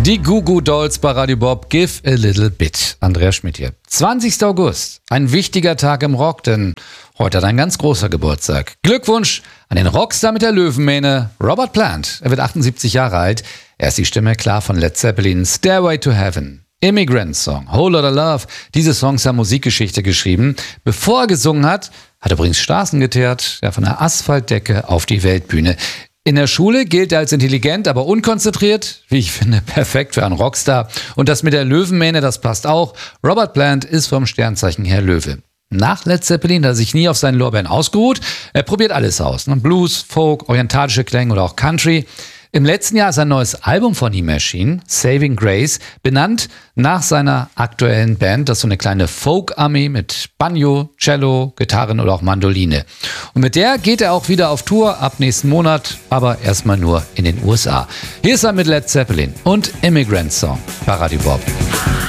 Die Goo Goo Dolls bei Radio Bob, Give a Little Bit. Andreas Schmidt hier. 20. August, ein wichtiger Tag im Rock, denn heute hat ein ganz großer Geburtstag. Glückwunsch an den Rockstar mit der Löwenmähne, Robert Plant. Er wird 78 Jahre alt. Er ist die Stimme klar von Led Zeppelin, Stairway to Heaven. Immigrant Song, Whole Lotta Love. Diese Songs haben Musikgeschichte geschrieben. Bevor er gesungen hat er übrigens Straßen geteert, von der Asphaltdecke auf die Weltbühne. In der Schule gilt er als intelligent, aber unkonzentriert. Wie ich finde, perfekt für einen Rockstar. Und das mit der Löwenmähne, das passt auch. Robert Plant ist vom Sternzeichen her Löwe. Nach Led Zeppelin hat er sich nie auf seinen Lorbeeren ausgeruht. Er probiert alles aus. Blues, Folk, orientalische Klänge oder auch Country. Im letzten Jahr ist ein neues Album von ihm erschienen, Saving Grace, benannt nach seiner aktuellen Band. Das ist so eine kleine Folk-Armee mit Banjo, Cello, Gitarren oder auch Mandoline. Und mit der geht er auch wieder auf Tour ab nächsten Monat, aber erstmal nur in den USA. Hier ist er mit Led Zeppelin und Immigrant Song bei Radio Bob.